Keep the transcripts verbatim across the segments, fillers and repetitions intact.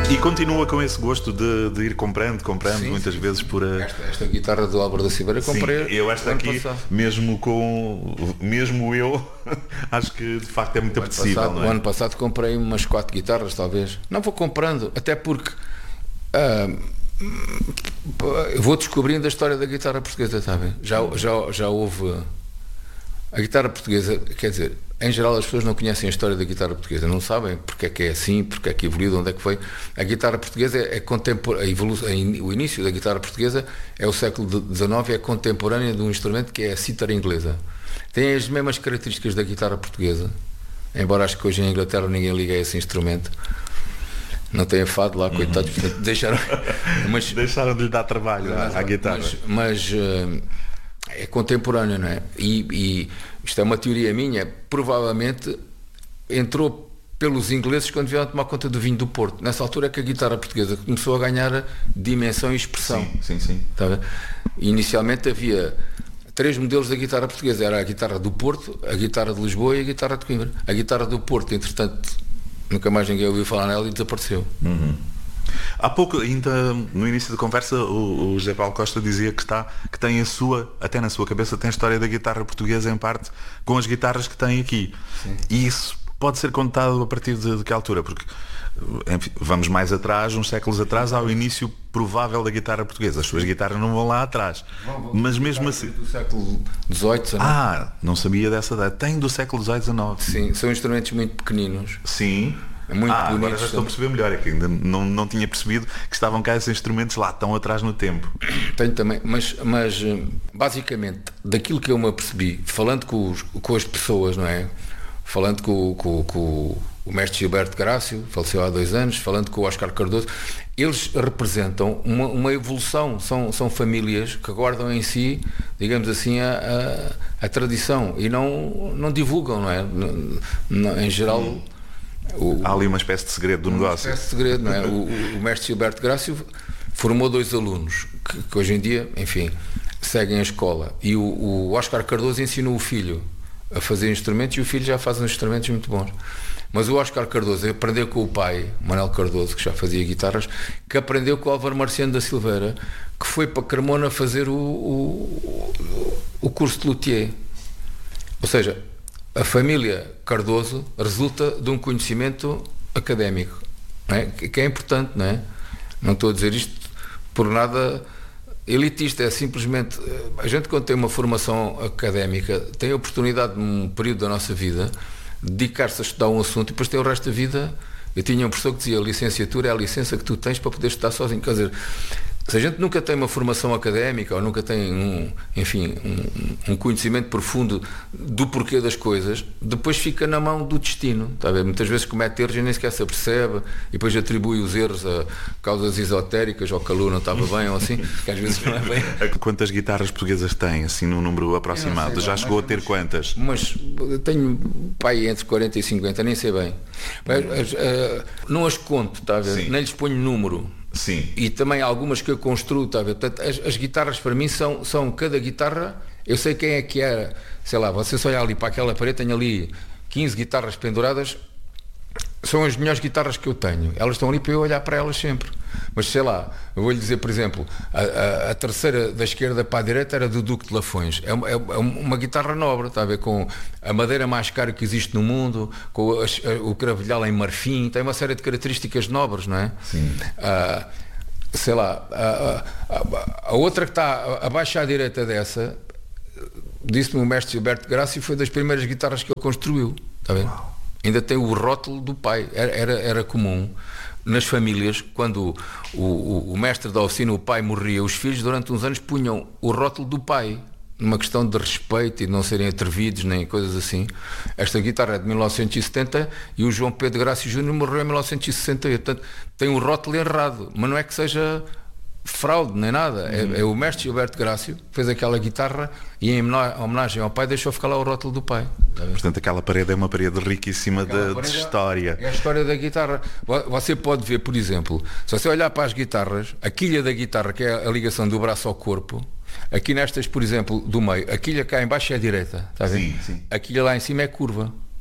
E continua com esse gosto de, de ir comprando, comprando sim, muitas sim, vezes sim. por... A... Esta, esta guitarra do Álvaro da Silveira comprei. Sim, eu esta aqui, passado. mesmo com... Mesmo eu, acho que de facto é muito o apetecível. Passado, não é? O ano passado comprei umas quatro guitarras, talvez. Não vou comprando, até porque... Uh, eu vou descobrindo a história da guitarra portuguesa, está bem? Já, já, já houve... A guitarra portuguesa, quer dizer... Em geral as pessoas não conhecem a história da guitarra portuguesa, não sabem porque é que é assim, porque é que evoluiu, de onde é que foi. A guitarra portuguesa é contemporânea, o início da guitarra portuguesa é o século dezenove, é contemporânea de um instrumento que é a cítara inglesa. Tem as mesmas características da guitarra portuguesa, embora acho que hoje em Inglaterra ninguém liga a esse instrumento. Não tem fado lá, coitados, portanto, deixaram, mas, deixaram de lhe dar trabalho à, à guitarra. Mas, mas uh, é contemporâneo, não é? E, e isto é uma teoria minha, provavelmente entrou pelos ingleses quando vieram tomar conta do vinho do Porto. Nessa altura é que a guitarra portuguesa começou a ganhar dimensão e expressão. Sim, sim, sim. Tá bem? Inicialmente havia três modelos da guitarra portuguesa. Era a guitarra do Porto, a guitarra de Lisboa e a guitarra de Coimbra. A guitarra do Porto, entretanto, nunca mais ninguém ouviu falar nela e desapareceu. Uhum. Há pouco, ainda no início da conversa, o, o José Paulo Costa dizia que, está, que tem a sua, até na sua cabeça, tem a história da guitarra portuguesa em parte com as guitarras que tem aqui. Sim. E isso pode ser contado a partir de, de que altura? Porque, enfim, vamos mais atrás, uns séculos atrás, ao início provável da guitarra portuguesa. As suas guitarras não vão lá atrás. Vão, vão, mas mesmo assim... Do século dezoito, dezenove. Ah, não sabia dessa data. Tem do século dezoito, dezenove. Sim, são instrumentos muito pequeninos. Sim. É muito ah, bonito. Agora já estou a perceber melhor, é que ainda não, não tinha percebido que estavam cá esses instrumentos lá tão atrás no tempo. Tenho também, mas, mas basicamente daquilo que eu me apercebi, falando com, os, com as pessoas, não é? Falando com, com, com o mestre Gilberto Grácio, faleceu há dois anos, falando com o Oscar Cardoso, eles representam uma, uma evolução, são, são famílias que guardam em si, digamos assim, a, a, a tradição e não, não divulgam, não é? No, no, em geral... Hum. O, Há ali uma espécie de segredo do uma negócio. Uma espécie de segredo, não é? o, o mestre Gilberto Grácio formou dois alunos que, que hoje em dia, enfim, seguem a escola. E o, o Oscar Cardoso ensinou o filho a fazer instrumentos e o filho já faz uns instrumentos muito bons. Mas o Oscar Cardoso aprendeu com o pai, Manuel Cardoso, que já fazia guitarras, que aprendeu com o Álvaro Marciano da Silveira, que foi para Carmona fazer o, o, o curso de luthier. Ou seja, a família Cardoso resulta de um conhecimento académico, não é? Que é importante, não é? Não estou a dizer isto por nada elitista, é simplesmente a gente, quando tem uma formação académica, tem a oportunidade num período da nossa vida de dedicar-se a estudar um assunto e depois tem o resto da vida. Eu tinha um professor que dizia: a licenciatura é a licença que tu tens para poder estudar sozinho. Quer dizer, se a gente nunca tem uma formação académica ou nunca tem um, enfim, um, um conhecimento profundo do porquê das coisas, depois fica na mão do destino, está a ver? Muitas vezes comete erros e nem sequer se apercebe e depois atribui os erros a causas esotéricas, ou que a lua não estava bem ou assim, que às vezes não é bem. Quantas guitarras portuguesas tem, assim, num número aproximado? Sei, já chegou mas, a ter mas, quantas? Mas tenho, pai, entre quarenta e cinquenta, nem sei bem. Mas, uh, não as conto, está a ver? Sim. Nem lhes ponho número. Sim. E também algumas que eu construo, tá a ver? Portanto, as, as guitarras para mim são, são cada guitarra, eu sei quem é que era, sei lá, você só olha ali para aquela parede, tenho ali quinze guitarras penduradas, são as melhores guitarras que eu tenho, elas estão ali para eu olhar para elas sempre. Mas sei lá, eu vou-lhe dizer, por exemplo, a, a, a terceira da esquerda para a direita era do Duque de Lafões. É uma, é uma guitarra nobre, está a ver, com a madeira mais cara que existe no mundo, com a, a, o cravelhal em marfim, tem uma série de características nobres, não é? Sim. Ah, sei lá, a, a, a outra que está abaixo à direita dessa, disse-me o mestre Gilberto Grácio, foi das primeiras guitarras que ele construiu, está a ver? Uau. Ainda tem o rótulo do pai, era, era, era comum nas famílias, quando o, o, o mestre da oficina, o pai, morria, os filhos durante uns anos punham o rótulo do pai, numa questão de respeito e de não serem atrevidos nem coisas assim. Esta guitarra é de mil novecentos e setenta e o João Pedro Grácio Júnior morreu em mil novecentos e sessenta e oito, portanto tem um rótulo errado, mas não é que seja fraude nem nada, uhum. é, é o mestre Gilberto Grácio que fez aquela guitarra e em homenagem ao pai deixou ficar lá o rótulo do pai. Portanto, aquela parede é uma parede riquíssima de, de história. É a história da guitarra. Você pode ver, por exemplo, se você olhar para as guitarras, a quilha da guitarra, que é a ligação do braço ao corpo, aqui nestas, por exemplo, do meio, a quilha cá em baixo é a direita, está a ver? Sim, sim. A quilha lá em cima é curva.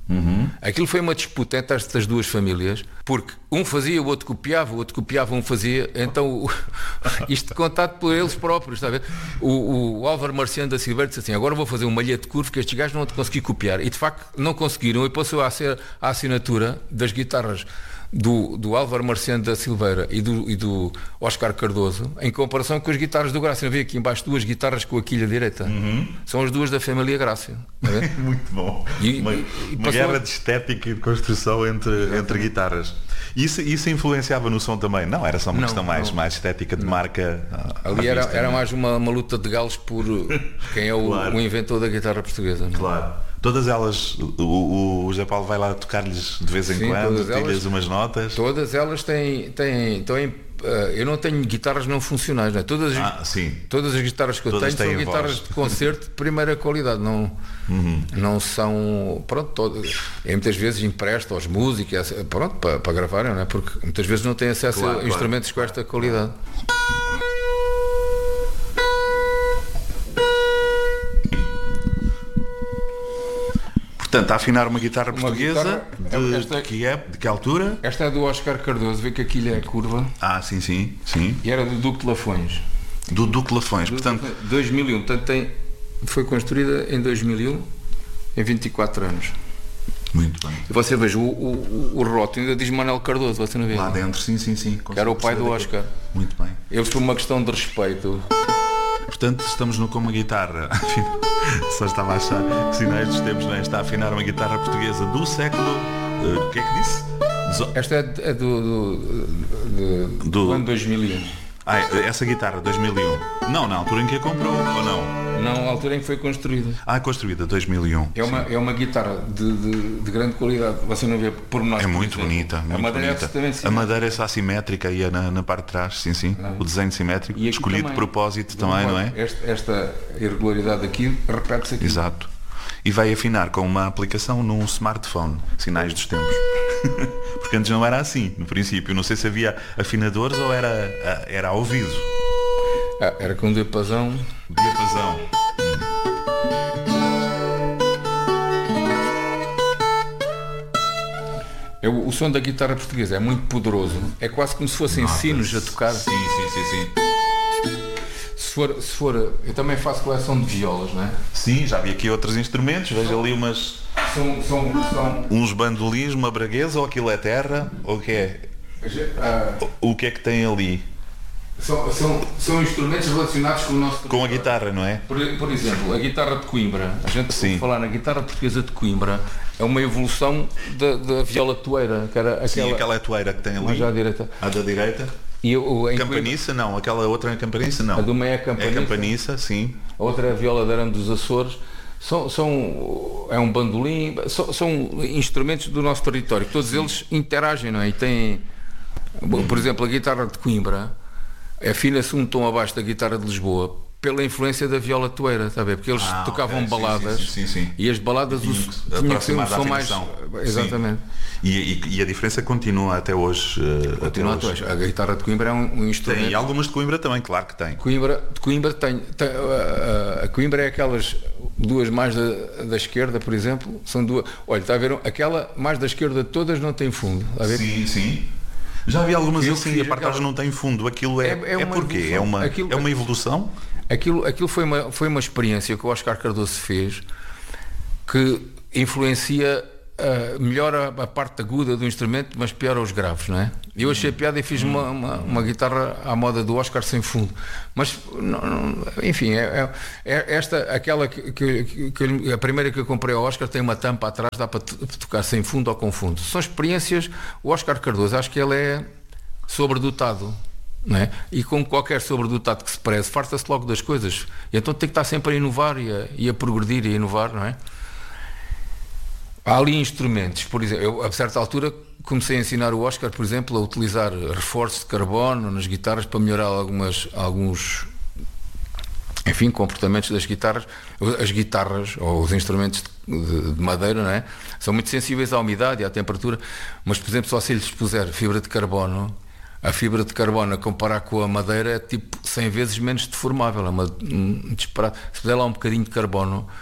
Uhum. Aquilo foi uma disputa entre estas duas famílias, porque um fazia, o outro copiava, o outro copiava, um fazia, então isto contado por eles próprios, está a ver? O, o Álvaro Marciano da Silveira disse assim: agora vou fazer um malhete de curvo que estes gajos não vão conseguir copiar, e de facto não conseguiram, e passou a ser a assinatura das guitarras do, do Álvaro Marciano da Silveira e do, e do Oscar Cardoso, em comparação com as guitarras do Grácia. Não vê aqui embaixo duas guitarras com a quilha direita? Uhum. São as duas da família Grácia. Muito bom. E, uma, e, e uma guerra de estética e de construção entre, entre guitarras. Isso, isso influenciava no som também? Não, era só uma não, questão mais, não. mais estética de não. marca. Ali era, vista, era mais uma, uma luta de galos por quem é o, claro. o inventor da guitarra portuguesa. Não? Claro. Todas elas, o, o, o José Paulo vai lá tocar-lhes de vez em Sim, quando, tira-lhes umas notas. Todas elas têm, têm, têm uh, eu não tenho guitarras não funcionais, não é? Todas, ah, sim. todas as guitarras que todas eu tenho são guitarras voz. de concerto de primeira qualidade, não, uhum. não são, pronto, todas, e muitas vezes empresto aos músicos, pronto, para, para gravarem, não é? Porque muitas vezes não têm acesso claro, a claro. instrumentos com esta qualidade. Portanto, a afinar uma guitarra uma portuguesa guitarra, de, esta, de, que é, de que altura? Esta é do Oscar Cardoso, vê que aquilo é a curva. Ah, sim, sim, sim. E era do Duque de Lafões. Do Duque de Lafões, do, portanto... dois mil e um, portanto tem, foi construída em dois mil e um, em vinte e quatro anos. Muito bem. E você veja, o, o, o rótulo ainda diz Manuel Cardoso, você não vê? Lá dentro, sim, sim, sim. Que era o pai do Oscar. Muito bem. Eles, por uma questão de respeito... Portanto, estamos no, com uma guitarra. Só estava a achar que sinais dos tempos, não é? Está a afinar uma guitarra portuguesa do século. O uh, que é que disse? Dezo... Esta é, é do, do, do, do, do ano dois mil e um. Ah, essa guitarra, dois mil e um. Não, na altura em que a comprou, ou não? Não, na altura em que foi construída. Ah, construída, dois mil e um. É uma, é uma guitarra de, de, de grande qualidade. Você não vê por nós. É muito bonita, muito a madeira bonita. É a madeira é assimétrica e é na, na parte de trás, sim, sim. Ah. O desenho simétrico, escolhido também, de propósito também, não é? Esta, esta irregularidade aqui repete-se aqui. Exato. E vai afinar com uma aplicação num smartphone, sinais dos tempos. Porque antes não era assim, no princípio. Não sei se havia afinadores ou era, era ao ouvido. Ah, era com diapasão. Diapasão. É, o, o som da guitarra portuguesa é muito poderoso. É quase como se fossem Nossa, sinos a tocar. Sim, sim, sim, sim. Se for, se for, eu também faço coleção de violas, não é? Sim, já vi aqui outros instrumentos. Vejo ali umas... São, são, são... uns bandolins, uma braguesa, ou aquilo é terra, ou o que é? Uh... O que é que tem ali? São, são, são instrumentos relacionados com o nosso... Com a guitarra, não é? Por, por exemplo, a guitarra de Coimbra. A gente pode falar na guitarra portuguesa de Coimbra. É uma evolução da, da viola toeira, que era aquela... Sim, aquela toeira que tem ali. Já à direita. A da direita. E o, Campaniça, Coimbra, não. Aquela outra é a Campaniça, não. A do meio é a Campaniça. É a Campaniça, sim. A outra é a viola de arame dos Açores. São, são, é um bandolim, são, são instrumentos do nosso território, todos eles interagem, não é? E têm, por exemplo, a guitarra de Coimbra afina-se um tom abaixo da guitarra de Lisboa pela influência da viola toeira, está a ver? Porque eles ah, tocavam okay. baladas sim, sim, sim, sim. E as baladas tinham que ser um som mais... Exatamente. E, e, e a diferença continua até hoje. Continua até hoje. A guitarra de Coimbra é um, um instrumento... Tem, e algumas de Coimbra também, claro que tem. Coimbra, de Coimbra tem... tem a, a, a Coimbra é aquelas duas mais da, da esquerda, por exemplo, são duas... Olha, está a ver? Aquela mais da esquerda de todas não tem fundo. Está a ver? Sim, sim. Já vi algumas assim, a parte aquela... não tem fundo. Aquilo é, é, é, é porquê? É uma, aquilo, é uma evolução? Aquilo, aquilo foi, uma, foi uma experiência que o Oscar Cardoso fez que influencia, uh, melhora a parte aguda do instrumento, mas piora os graves, não é? Eu achei piada e fiz uma, uma, uma guitarra à moda do Oscar sem fundo. Mas, não, não, enfim, é, é, esta, aquela que, que, que a primeira que eu comprei ao Oscar tem uma tampa atrás, dá para tocar sem fundo ou com fundo. São experiências, o Oscar Cardoso, acho que ele é sobredotado. Não é? E com qualquer sobredotado que se preze, farta-se logo das coisas. E então tem que estar sempre a inovar e a, e a progredir e a inovar, não é? Há ali instrumentos, por exemplo, eu a certa altura comecei a ensinar o Oscar, por exemplo, a utilizar reforços de carbono nas guitarras para melhorar algumas, alguns, enfim, comportamentos das guitarras. As guitarras ou os instrumentos de, de madeira, não é? São muito sensíveis à umidade e à temperatura, mas, por exemplo, só se lhes puser fibra de carbono, a fibra de carbono a comparar com a madeira é tipo cem vezes menos deformável, é uma, um disparate. Se puser lá um bocadinho de carbono,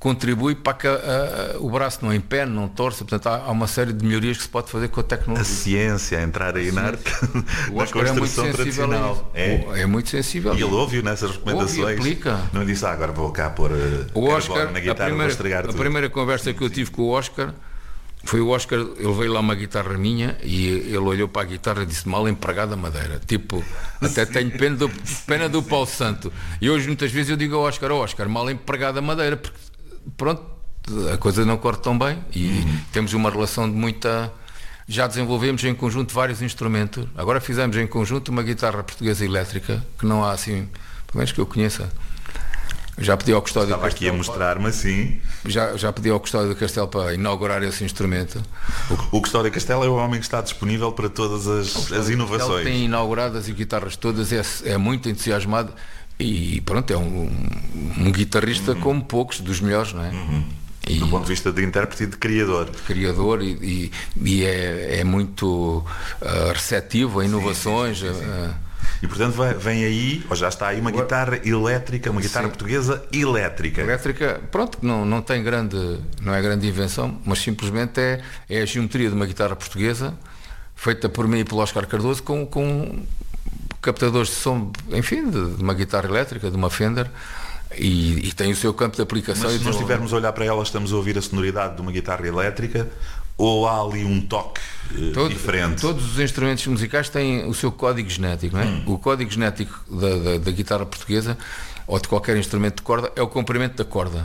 contribui para que a, a, o braço não empene, não torça. Portanto, há, há uma série de melhorias que se pode fazer com a tecnologia. A ciência, entrar aí na arte, o na Oscar construção é muito sensível tradicional. É. é muito sensível. E ele ouve nessas recomendações. Ouve e aplica. Não disse, ah, agora vou cá pôr o Oscar, na guitarra, a primeira, vou estragar a tudo. primeira conversa que eu tive com o Oscar foi o Oscar, ele veio lá uma guitarra minha e ele olhou para a guitarra e disse mal empregada madeira, tipo, até tenho pena do, pena do Paulo Santo. E hoje muitas vezes eu digo ao Oscar, oh, Oscar, mal empregada madeira, porque pronto, a coisa não corre tão bem e uhum. temos uma relação de muita... Já desenvolvemos em conjunto vários instrumentos, agora fizemos em conjunto uma guitarra portuguesa elétrica, que não há assim, pelo menos que eu conheça. Já pedi ao Custódio Estava aqui a mostrar-me assim. Já, já pedi ao Custódio do Castelo para inaugurar esse instrumento. O, o Custódio Castelo é o homem que está disponível para todas as, as inovações. Ele tem inaugurado as guitarras todas, é, é muito entusiasmado e pronto, é um, um guitarrista uhum. como poucos, dos melhores, não é? Uhum. E, do ponto de vista de intérprete e de criador. De criador e, e, e é, é muito uh, receptivo a inovações. Sim, sim, sim, sim. Uh, E portanto vem aí, ou já está aí, uma guitarra elétrica, uma guitarra Sim. portuguesa elétrica. Elétrica, pronto, não, não tem grande, não é grande invenção, mas simplesmente é, é a geometria de uma guitarra portuguesa, feita por mim e pelo Oscar Cardoso, com, com captadores de som, enfim, de, de uma guitarra elétrica, de uma Fender. E, e tem o seu campo de aplicação. Mas se nós estivermos a olhar para ela, estamos a ouvir a sonoridade de uma guitarra elétrica, ou há ali um toque uh, Todo, diferente? Todos os instrumentos musicais têm o seu código genético, não é? Hum. O código genético da, da, da guitarra portuguesa, ou de qualquer instrumento de corda, é o comprimento da corda,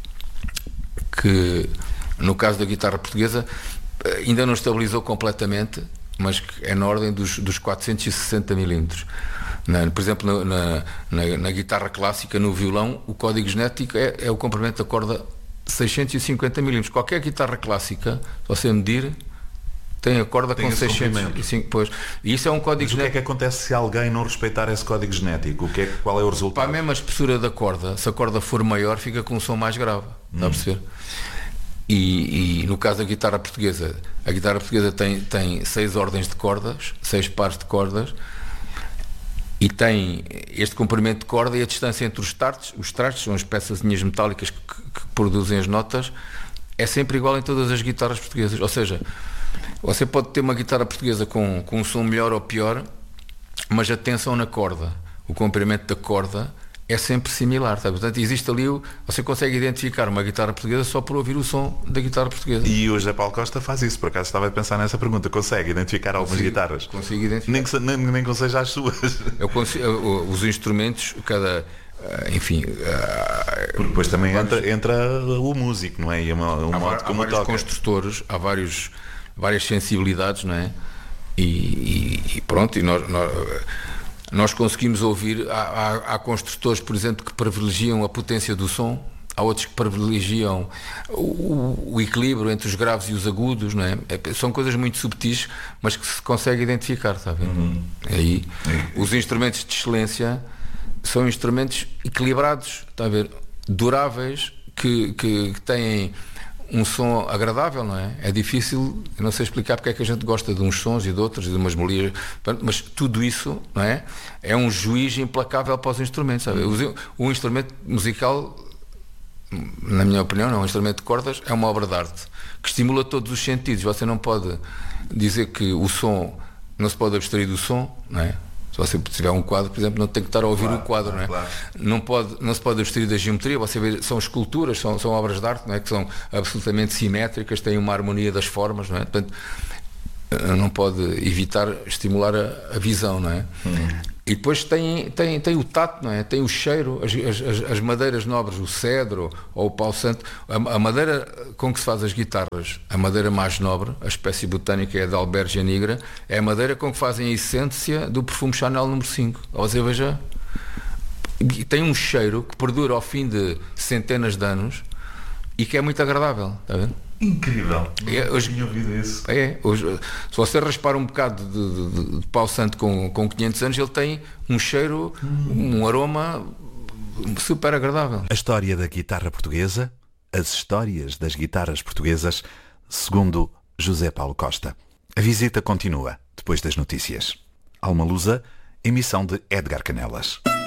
que no caso da guitarra portuguesa ainda não estabilizou completamente, mas é na ordem dos, dos quatrocentos e sessenta milímetros. Na, por exemplo, na, na, na guitarra clássica, no violão, o código genético é, é o comprimento da corda seiscentos e cinquenta milímetros. Qualquer guitarra clássica, se você medir, tem a corda tem com seiscentos e cinco. Pois. E isso é um código Mas genético. O que é que acontece se alguém não respeitar esse código genético? O que é, qual é o resultado? Para a mesma espessura da corda, se a corda for maior, fica com um som mais grave. Hum. Está a perceber? E, e no caso da guitarra portuguesa, a guitarra portuguesa tem, tem seis ordens de cordas, seis pares de cordas, e tem este comprimento de corda e a distância entre os trastes, os trastes são as peçazinhas metálicas que, que, que produzem as notas, é sempre igual em todas as guitarras portuguesas. Ou seja, você pode ter uma guitarra portuguesa com, com um som melhor ou pior, mas a tensão na corda, o comprimento da corda é sempre similar, tá? Portanto, existe ali, o, você consegue identificar uma guitarra portuguesa só por ouvir o som da guitarra portuguesa. E o José Paulo Costa faz isso, por acaso estava a pensar nessa pergunta, consegue identificar algumas consigo, guitarras? Consigo identificar. Nem que, nem, nem que seja as suas. Eu consigo, os instrumentos, cada, enfim... Porque depois também vários, entra, entra o músico, não é? E uma, um há, modo como há vários toca. construtores, há vários, várias sensibilidades, não é? E, e, e pronto, e nós... nós Nós conseguimos ouvir, há, há, há construtores, por exemplo, que privilegiam a potência do som, há outros que privilegiam o, o equilíbrio entre os graves e os agudos, não é? É, são coisas muito subtis, mas que se consegue identificar, está a ver? Uhum. Aí, uhum. Os instrumentos de excelência são instrumentos equilibrados, está a ver? Duráveis, que, que, que têm um som agradável, não é? É difícil, eu não sei explicar porque é que a gente gosta de uns sons e de outros, de umas melodias, mas tudo isso, não é? É um juiz implacável para os instrumentos, sabe? O, o instrumento musical, na minha opinião, não, um instrumento de cordas é uma obra de arte que estimula todos os sentidos. Você não pode dizer que o som, não se pode abstrair do som, não é? Se você tiver um quadro, por exemplo, não tem que estar a ouvir claro, o quadro, não é? Claro. Não, pode, não se pode abstrair da geometria. Você vê, são esculturas, são, são obras de arte, não é? Que são absolutamente simétricas, têm uma harmonia das formas, não é? Portanto, não pode evitar estimular a, a visão, não é? Hum. E depois tem, tem, tem o tato, não é? Tem o cheiro, as, as, as madeiras nobres, o cedro ou o pau santo, a, a madeira com que se faz as guitarras, a madeira mais nobre, a espécie botânica é a de Albergia nigra, é a madeira com que fazem a essência do perfume Chanel número cinco. Você veja, tem um cheiro que perdura ao fim de centenas de anos e que é muito agradável, está a ver? Incrível, é, hoje, tinha ouvido isso. É, hoje, se você raspar um bocado de, de, de pau santo com, com quinhentos anos, ele tem um cheiro, hum. um aroma super agradável. A história da guitarra portuguesa, as histórias das guitarras portuguesas, segundo José Paulo Costa. A visita continua depois das notícias. Alma Lusa, emissão de Edgar Canelas.